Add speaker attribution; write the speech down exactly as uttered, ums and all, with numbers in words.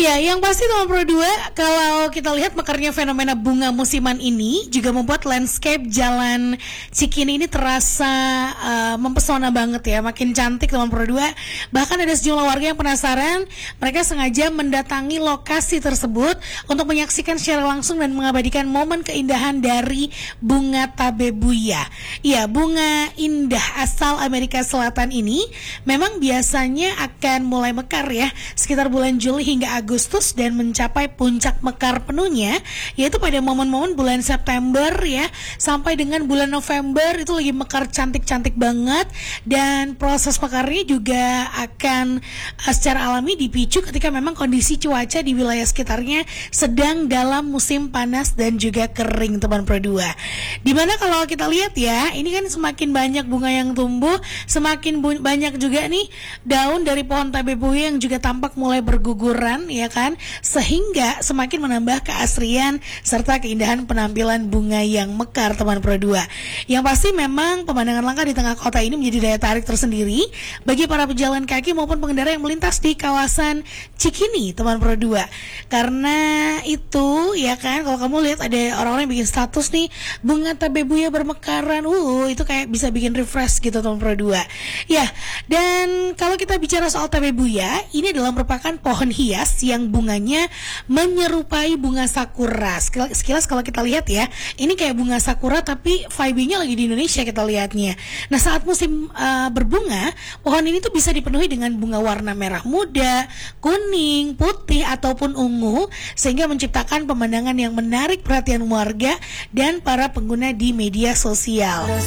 Speaker 1: Ya, yang pasti nomor Pro dua, kalau kita lihat mekarnya fenomena bunga musiman ini juga membuat landscape Jalan Cikini ini terasa uh, mempesona banget ya, makin cantik nomor Pro dua. Bahkan ada sejumlah warga yang penasaran, mereka sengaja mendatangi lokasi tersebut untuk menyaksikan secara langsung dan mengabadikan momen keindahan dari bunga tabebuya. Ya, bunga indah asal Amerika Selatan ini memang biasanya akan mulai mekar ya sekitar bulan Juli hingga Agustus dan mencapai puncak mekar penuhnya yaitu pada momen-momen bulan September ya sampai dengan bulan November. Itu lagi mekar cantik-cantik banget, dan proses mekarnya juga akan uh, secara alami dipicu ketika memang kondisi cuaca di wilayah sekitarnya sedang dalam musim panas dan juga kering teman Pro dua. Dimana kalau kita lihat ya, ini kan semakin banyak bunga yang tumbuh, semakin bu- banyak juga nih daun dari pohon tabebuya yang juga tampak mulai berguguran ya kan, sehingga semakin menambah keasrian serta keindahan penampilan bunga yang mekar teman Pro dua. Yang pasti memang pemandangan langka di tengah kota ini menjadi daya tarik tersendiri bagi para pejalan kaki maupun pengendara yang melintas di kawasan Cikini teman Pro dua. Karena itu ya kan, kalau kamu lihat ada orang-orang yang bikin status nih bunga tabebuya bermekaran, uh itu kayak bisa bikin refresh gitu teman Pro dua. Ya, dan kalau kita bicara soal tabebuya, ini adalah merupakan pohon hias yang bunganya menyerupai bunga sakura. Sekilas, sekilas kalau kita lihat ya, ini kayak bunga sakura tapi vibe-nya lagi di Indonesia kita lihatnya. Nah, saat musim uh, berbunga, pohon ini tuh bisa dipenuhi dengan bunga warna merah muda, kuning, putih ataupun ungu, sehingga menciptakan pemandangan yang menarik perhatian warga dan para pengguna di media sosial.